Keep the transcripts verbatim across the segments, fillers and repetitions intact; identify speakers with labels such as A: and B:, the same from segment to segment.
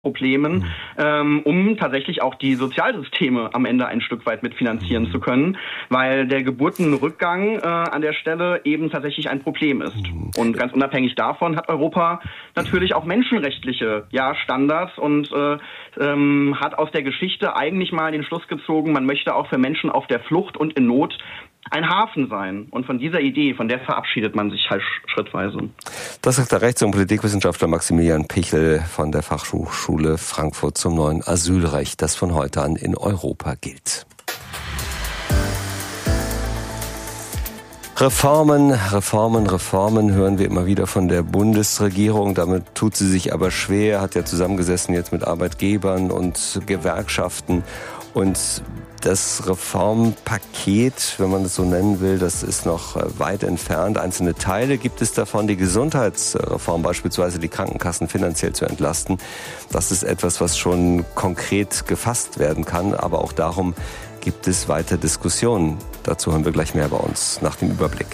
A: Problemen, ähm, um tatsächlich auch die Sozialsysteme am Ende ein Stück weit mitfinanzieren zu können, weil der Geburtenrückgang äh, an der Stelle eben tatsächlich ein Problem ist. Und ganz unabhängig davon hat Europa natürlich auch menschenrechtliche ja, Standards und äh, ähm, hat aus der Geschichte eigentlich mal den Schluss gezogen, man möchte auch für Menschen auf der Flucht und in Not ein Hafen sein. Und von dieser Idee, von der verabschiedet man sich halt schrittweise.
B: Das sagt der Rechts- und Politikwissenschaftler Maximilian Pichel von der Fachhochschule Frankfurt zum neuen Asylrecht, das von heute an in Europa gilt. Reformen, Reformen, Reformen hören wir immer wieder von der Bundesregierung. Damit tut sie sich aber schwer, hat ja zusammengesessen jetzt mit Arbeitgebern und Gewerkschaften. Und das Reformpaket, wenn man es so nennen will, das ist noch weit entfernt. Einzelne Teile gibt es davon, die Gesundheitsreform, beispielsweise die Krankenkassen finanziell zu entlasten. Das ist etwas, was schon konkret gefasst werden kann, aber auch darum gibt es weiter Diskussionen. Dazu hören wir gleich mehr bei uns nach dem Überblick.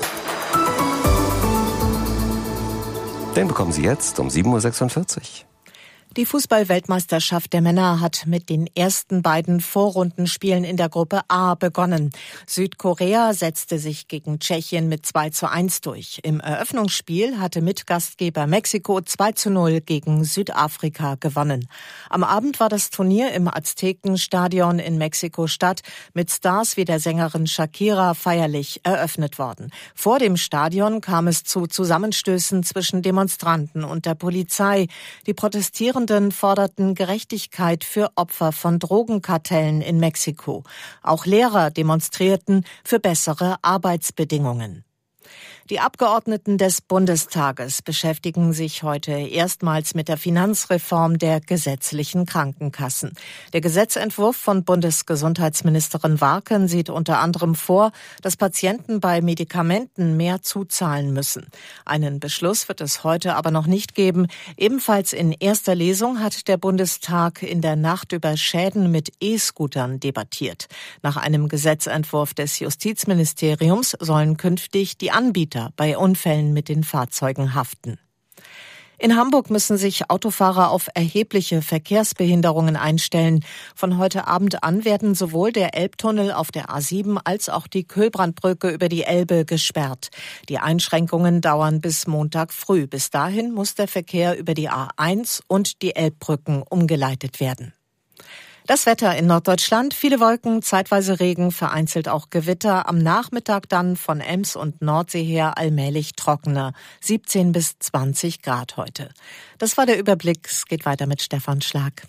B: Den bekommen Sie jetzt um sieben Uhr sechsundvierzig.
C: Die Fußball-Weltmeisterschaft der Männer hat mit den ersten beiden Vorrundenspielen in der Gruppe A begonnen. Südkorea setzte sich gegen Tschechien mit zwei zu eins durch. Im Eröffnungsspiel hatte Mitgastgeber Mexiko zwei zu null gegen Südafrika gewonnen. Am Abend war das Turnier im Aztekenstadion in Mexiko-Stadt mit Stars wie der Sängerin Shakira feierlich eröffnet worden. Vor dem Stadion kam es zu Zusammenstößen zwischen Demonstranten und der Polizei. Die Protestierenden forderten Gerechtigkeit für Opfer von Drogenkartellen in Mexiko. Auch Lehrer demonstrierten für bessere Arbeitsbedingungen. Die Abgeordneten des Bundestages beschäftigen sich heute erstmals mit der Finanzreform der gesetzlichen Krankenkassen. Der Gesetzentwurf von Bundesgesundheitsministerin Warken sieht unter anderem vor, dass Patienten bei Medikamenten mehr zuzahlen müssen. Einen Beschluss wird es heute aber noch nicht geben. Ebenfalls in erster Lesung hat der Bundestag in der Nacht über Schäden mit E-Scootern debattiert. Nach einem Gesetzentwurf des Justizministeriums sollen künftig die Anbieter bei Unfällen mit den Fahrzeugen haften. In Hamburg müssen sich Autofahrer auf erhebliche Verkehrsbehinderungen einstellen. Von heute Abend an werden sowohl der Elbtunnel auf der A sieben als auch die Köhlbrandbrücke über die Elbe gesperrt. Die Einschränkungen dauern bis Montag früh. Bis dahin muss der Verkehr über die A eins und die Elbbrücken umgeleitet werden. Das Wetter in Norddeutschland, viele Wolken, zeitweise Regen, vereinzelt auch Gewitter. Am Nachmittag dann von Ems und Nordsee her allmählich trockener. siebzehn bis zwanzig Grad heute. Das war der Überblick. Es geht weiter mit Stefan Schlag.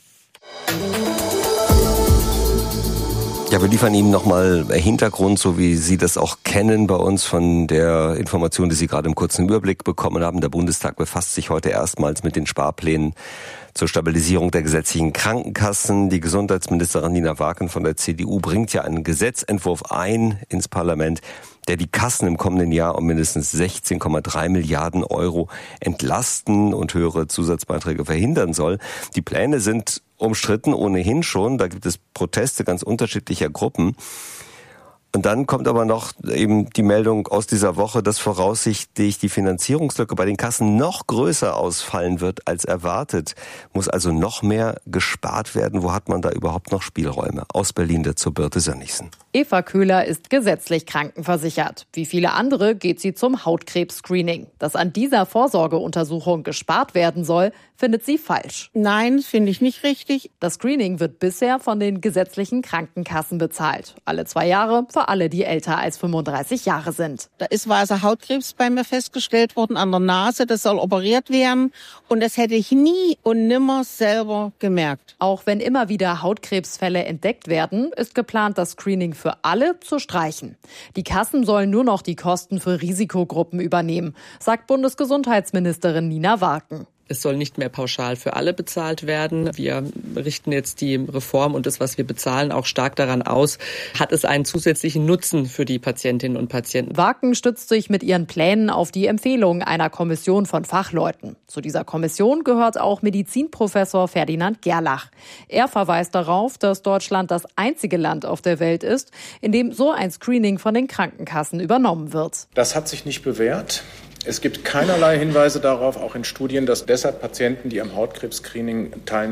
B: Ja, wir liefern Ihnen nochmal Hintergrund, so wie Sie das auch kennen bei uns von der Information, die Sie gerade im kurzen Überblick bekommen haben. Der Bundestag befasst sich heute erstmals mit den Sparplänen zur Stabilisierung der gesetzlichen Krankenkassen. Die Gesundheitsministerin Nina Warken von der C D U bringt ja einen Gesetzentwurf ein ins Parlament, der die Kassen im kommenden Jahr um mindestens sechzehn Komma drei Milliarden Euro entlasten und höhere Zusatzbeiträge verhindern soll. Die Pläne sind umstritten ohnehin schon. Da gibt es Proteste ganz unterschiedlicher Gruppen. Und dann kommt aber noch eben die Meldung aus dieser Woche, dass voraussichtlich die Finanzierungslücke bei den Kassen noch größer ausfallen wird als erwartet. Muss also noch mehr gespart werden. Wo hat man da überhaupt noch Spielräume? Aus Berlin dazu Birte Sönnigsen.
D: Eva Köhler ist gesetzlich krankenversichert. Wie viele andere geht sie zum Hautkrebs-Screening. Dass an dieser Vorsorgeuntersuchung gespart werden soll, findet sie falsch.
E: Nein, finde ich nicht richtig.
D: Das Screening wird bisher von den gesetzlichen Krankenkassen bezahlt. Alle zwei Jahre für alle, die älter als fünfunddreißig Jahre sind.
E: Da ist weißer Hautkrebs bei mir festgestellt worden an der Nase. Das soll operiert werden. Und das hätte ich nie und nimmer selber gemerkt.
D: Auch wenn immer wieder Hautkrebsfälle entdeckt werden, ist geplant, das Screening für alle zu streichen. Die Kassen sollen nur noch die Kosten für Risikogruppen übernehmen, sagt Bundesgesundheitsministerin Nina Warken.
F: Es soll nicht mehr pauschal für alle bezahlt werden. Wir richten jetzt die Reform und das, was wir bezahlen, auch stark daran aus. Hat es einen zusätzlichen Nutzen für die Patientinnen und Patienten?
D: Warken stützt sich mit ihren Plänen auf die Empfehlungen einer Kommission von Fachleuten. Zu dieser Kommission gehört auch Medizinprofessor Ferdinand Gerlach. Er verweist darauf, dass Deutschland das einzige Land auf der Welt ist, in dem so ein Screening von den Krankenkassen übernommen wird.
G: Das hat sich nicht bewährt. Es gibt keinerlei Hinweise darauf, auch in Studien, dass deshalb Patienten, die am Hautkrebs-Screening teilnehmen,